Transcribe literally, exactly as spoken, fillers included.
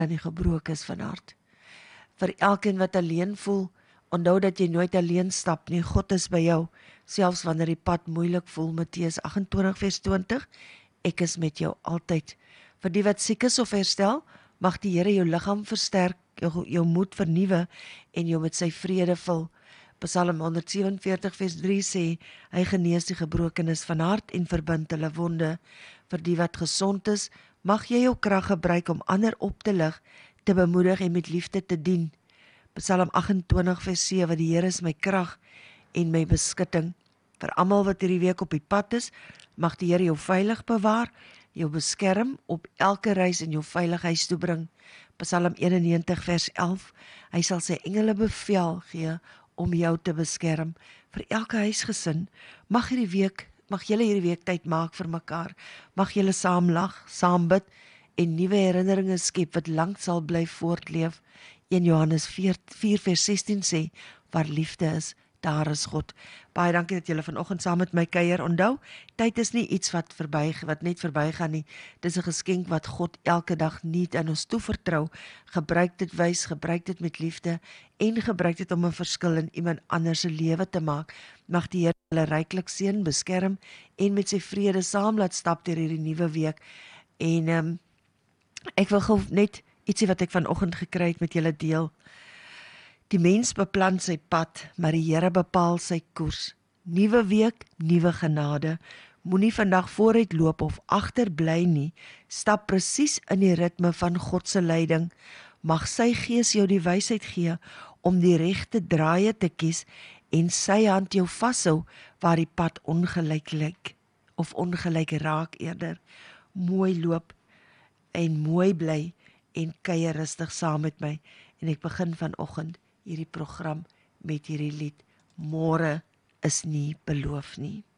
en die gebroken is van hart. Vir elkeen wat alleen voel, onthou dat jy nooit alleen stap nie, God is by jou, selfs wanneer die pad moeilik voel, Matteus agt en twintig vers twintig, ek is met jou altyd. Vir die wat siek is of herstel, mag die Here jou liggaam versterk, jou, jou moed vernuwe en jou met sy vrede vul. Psalm honderd sewe en veertig vers drie sê, hy genees die gebrokenes van hart en verbind hulle wonde. Vir die wat gesond is, mag jy jou krag gebruik om ander op te lig, te bemoedig en met liefde te dien. Psalm agt en twintig vers sewe, die Here is my krag en my beskutting. Vir almal wat hierdie week op die pad is, mag die Here jou veilig bewaar, jou beskerm op elke reis en jou veilig huis toe bring. Psalm eenennegentig vers elf, hy sal sy engele bevel gee om jou te beskerm. Vir elke huisgesin, mag hierdie week, mag julle hierdie week tyd maak vir mekaar, mag julle saam lag, saam bid en nuwe herinneringe skep wat lank sal bly voortleef. een Johannes vier vers sestien sê, waar liefde is, daar is God. Baie dankie dat julle vanoggend saam met my kuier. Onthou, tyd is nie iets wat verby, wat net verbygaan nie. Dis 'n geskenk wat God elke dag nuut aan ons toevertrou. Gebruik dit wys, gebruik dit met liefde en gebruik dit om 'n verskil in iemand anders se lewe te maak. Mag die Here hulle ryklik seën, beskerm en met sy vrede saam laat stap deur hierdie nuwe week. En um, ek wil gou net ietsie wat ek vanoggend gekry het met julle deel. Die mens beplan sy pad, maar die Here bepaal sy koers. Nuwe week, nuwe genade. Moenie vandag vooruit loop of agterbly nie. Stap presies in die ritme van God se leiding. Mag sy Gees jou die wysheid gee om die regte draaie te kies en sy hand jou vashou waar die pad ongelyk lyk of ongelyk raak eerder. Mooi loop en mooi bly en kuier rustig saam met my. En ek begin vanoggend hierdie program met hierdie lied, môre is nie beloof nie.